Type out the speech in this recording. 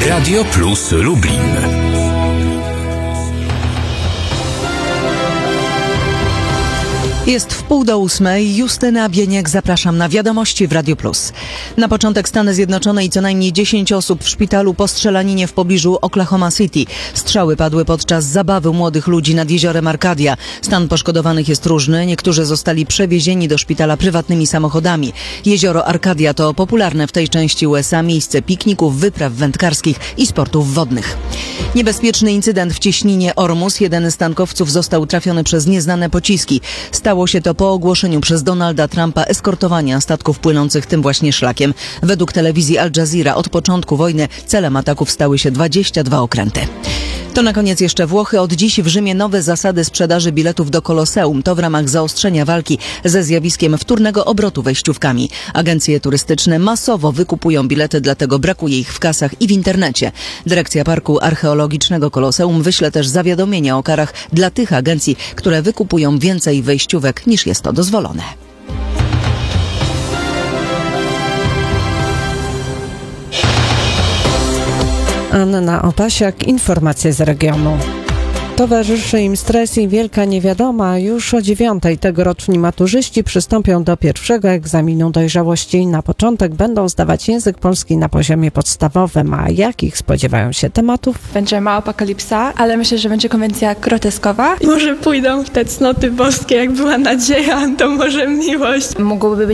Radio Plus Lublin. Jest 7:30. Justyna Bieniek, zapraszam na wiadomości w Radio Plus. Na początek Stany Zjednoczone i co najmniej 10 osób w szpitalu po strzelaninie w pobliżu Oklahoma City. Strzały padły podczas zabawy młodych ludzi nad jeziorem Arcadia. Stan poszkodowanych jest różny. Niektórzy zostali przewiezieni do szpitala prywatnymi samochodami. Jezioro Arcadia to popularne w tej części USA miejsce pikników, wypraw wędkarskich i sportów wodnych. Niebezpieczny incydent w cieśninie Ormus. Jeden z tankowców został trafiony przez nieznane pociski. Stało się to po ogłoszeniu przez Donalda Trumpa eskortowania statków płynących tym właśnie szlakiem. Według telewizji Al Jazeera od początku wojny celem ataków stały się 22 okręty. To na koniec jeszcze Włochy. Od dziś w Rzymie nowe zasady sprzedaży biletów do Koloseum. To w ramach zaostrzenia walki ze zjawiskiem wtórnego obrotu wejściówkami. Agencje turystyczne masowo wykupują bilety, dlatego brakuje ich w kasach i w internecie. Dyrekcja Parku Archeologicznego Koloseum wyśle też zawiadomienia o karach dla tych agencji, które wykupują więcej wejściówek niż jest to dozwolone. Anna Opasiak, informacje z regionu. Towarzyszy im stres i wielka niewiadoma. Już o 9:00 tegoroczni maturzyści przystąpią do pierwszego egzaminu dojrzałości. Na początek będą zdawać język polski na poziomie podstawowym. A jakich spodziewają się tematów? Będzie mała apokalipsa, ale myślę, że będzie konwencja groteskowa. Może pójdą w te cnoty boskie, jak była nadzieja, to może miłość. Mogłoby być